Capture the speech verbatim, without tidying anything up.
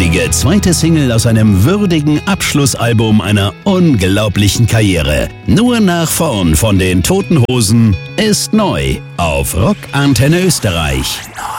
traurige zweite Single aus einem würdigen Abschlussalbum einer unglaublichen Karriere. Nur nach vorn von den Toten Hosen ist neu auf Rock Antenne Österreich.